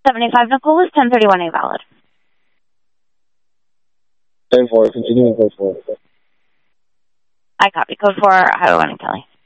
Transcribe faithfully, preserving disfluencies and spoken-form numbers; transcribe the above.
seventy-five Nicole is ten thirty-one A valid. ten four, continuing code four. I copy. Code four, Highway one in Kelly.